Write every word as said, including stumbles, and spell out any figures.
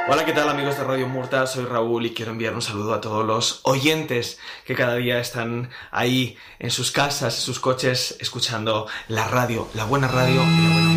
Hola, ¿qué tal amigos de Radio Murta? Soy Raúl y quiero enviar un saludo a todos los oyentes que cada día están ahí en sus casas, en sus coches, escuchando la radio, la buena radio y la buena